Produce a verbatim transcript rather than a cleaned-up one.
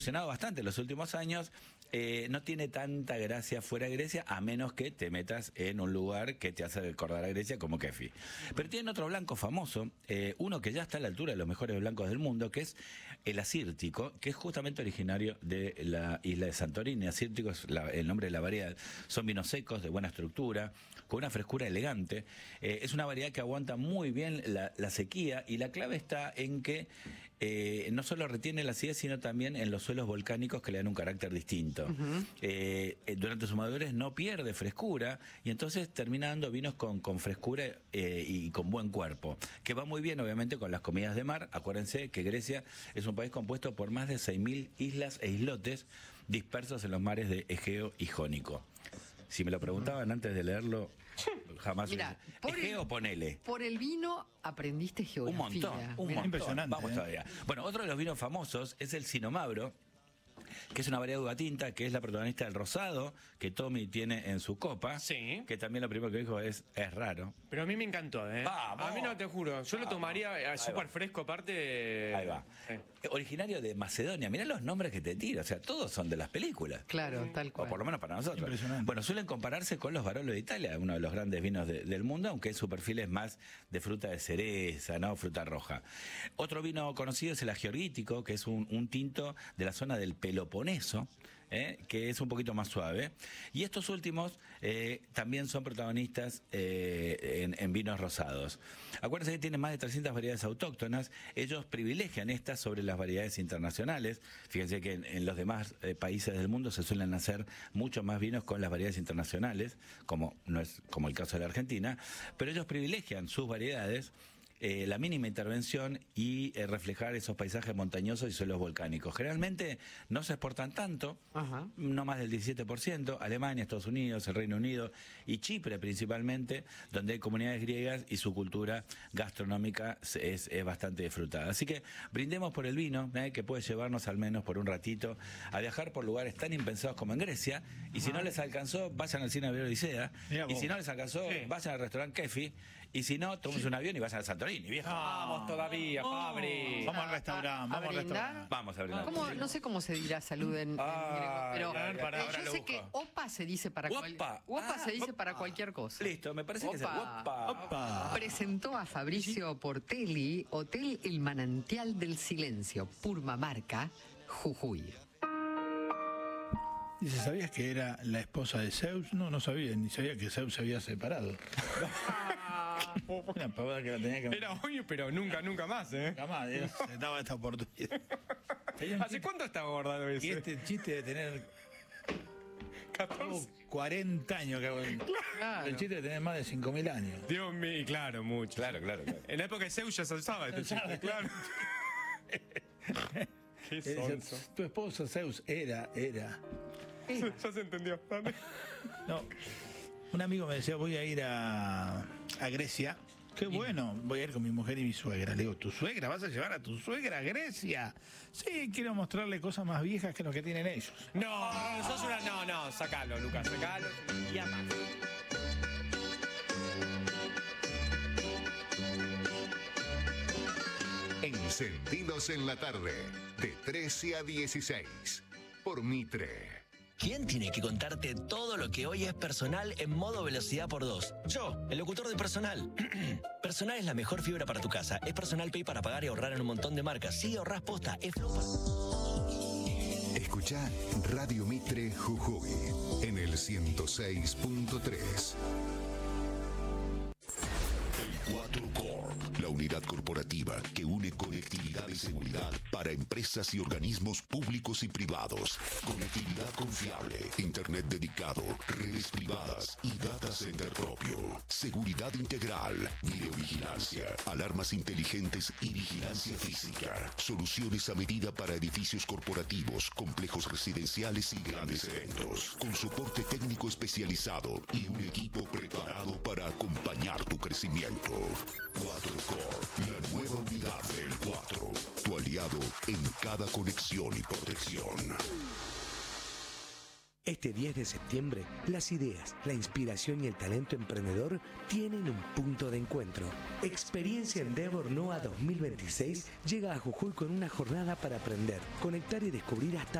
evolucionado bastante en los últimos años, eh, no tiene tanta gracia fuera de Grecia, a menos que te metas en un lugar que te hace recordar a Grecia como Kefi. Pero tienen otro blanco famoso, eh, uno que ya está a la altura de los mejores blancos del mundo, que es el asírtico, que es justamente originario de la isla de Santorini. Asírtico es la, el nombre de la variedad. Son vinos secos, de buena estructura, con una frescura elegante. Eh, es una variedad que aguanta muy bien la, la sequía, y la clave está en que eh, no solo retiene la acidez, sino también en los suelos volcánicos que le dan un carácter distinto. Uh-huh. eh, durante su madurez no pierde frescura, y entonces termina dando vinos con, con frescura eh, y con buen cuerpo, que va muy bien obviamente con las comidas de mar. Acuérdense que Grecia es un país compuesto por más de seis mil islas e islotes dispersos en los mares de Egeo y Jónico. Si me lo preguntaban antes de leerlo, jamás... Mirá, Egeo, el, ponele. Por el vino aprendiste geografía. Un montón, un Mirá. montón. Impresionante. Vamos ¿eh? todavía. Bueno, otro de los vinos famosos es el Sinomagro, que es una variedad de uva tinta, que es la protagonista del rosado que Tommy tiene en su copa. Sí. Que también lo primero que dijo es, es raro. Pero a mí me encantó, ¿eh? Vamos. A mí no, te juro. Yo lo tomaría súper fresco, aparte. Ahí va. Sí. Originario de Macedonia. Mirá los nombres que te tira. O sea, todos son de las películas. Claro, tal cual. O por lo menos para nosotros. Impresionante. Bueno, suelen compararse con los Barolo de Italia, uno de los grandes vinos de, del mundo, aunque su perfil es más de fruta de cereza, ¿no? Fruta roja. Otro vino conocido es el Agiorgítico, que es un, un tinto de la zona del Peloponeso, ¿eh? Que es un poquito más suave. Y estos últimos eh, también son protagonistas eh, en, en vinos rosados. Acuérdense que tienen más de trescientas variedades autóctonas. Ellos privilegian estas sobre las variedades internacionales. Fíjense que en, en los demás eh, países del mundo se suelen hacer mucho más vinos con las variedades internacionales, como no es como el caso de la Argentina, pero ellos privilegian sus variedades, Eh, la mínima intervención y eh, reflejar esos paisajes montañosos y suelos volcánicos. Generalmente no se exportan tanto, Ajá. no más del diecisiete por ciento, Alemania, Estados Unidos, el Reino Unido y Chipre principalmente, donde hay comunidades griegas y su cultura gastronómica es, es bastante disfrutada. Así que brindemos por el vino, eh, que puede llevarnos al menos por un ratito a viajar por lugares tan impensados como en Grecia, y si Ajá. no les alcanzó, vayan al cine a ver Odisea, y si no les alcanzó, sí. vayan al restaurante Kefi, y si no, tómense un avión y vayan a Santorini. Viejo. Vamos todavía, oh. Fabri. Vamos al restaurante, vamos al restaurante. Vamos a brindar. ¿Cómo? No sé cómo se dirá salud en, ah, en griego, pero para, para, eh, para yo sé que opa se dice para cual, opa, opa ah, se dice opa. para cualquier cosa. Listo, me parece opa. que es opa. Opa. Presentó a Fabricio Portelli Hotel El Manantial del Silencio, Purmamarca, Jujuy. Dice, ¿sabías que era la esposa de Zeus? No, no sabía, ni sabía que Zeus se había separado. Una pavada que la tenía que... Era obvio, pero nunca, nunca más, ¿eh? Nunca más, Dios, se daba esta oportunidad. ¿Hace cuánto está guardado ese? Y este chiste de tener... catorce. cuarenta años que hago el... Claro. El chiste de tener más de cinco mil años. Dios mío, claro, mucho. Claro, claro, claro. En la época de Zeus ya se usaba este chiste, claro. Qué sonso. Tu esposo Zeus era, era... Ya se entendió. No, un amigo me decía, voy a ir a, a Grecia. Qué bueno, voy a ir con mi mujer y mi suegra. Le digo, ¿tu suegra? ¿Vas a llevar a tu suegra a Grecia? Sí, quiero mostrarle cosas más viejas que lo que tienen ellos. No, sos una... No, no, sacalo, Lucas, sacalo. Y a más. Encendidos en la tarde, de trece a dieciséis, por Mitre. ¿Quién tiene que contarte todo lo que hoy es Personal en modo velocidad por dos? Yo, el locutor de Personal. Personal es la mejor fibra para tu casa. Es Personal Pay para pagar y ahorrar en un montón de marcas. Sí, ahorrás posta. Es Flow. Escuchá Radio Mitre Jujuy en el ciento seis punto tres. cuatro Corp, la unidad corporativa que une conectividad y seguridad para empresas y organismos públicos y privados. Conectividad confiable, internet dedicado, redes privadas y data center propio. Seguridad integral, videovigilancia, alarmas inteligentes y vigilancia física. Soluciones a medida para edificios corporativos, complejos residenciales y grandes eventos. Con soporte técnico especializado y un equipo preparado para acompañar tu crecimiento. cuatro Corp, la nueva unidad del cuatro, tu aliado en cada conexión y protección. Este diez de septiembre, las ideas, la inspiración y el talento emprendedor tienen un punto de encuentro. Experiencia Endeavor NOA dos mil veintiséis llega a Jujuy con una jornada para aprender, conectar y descubrir hasta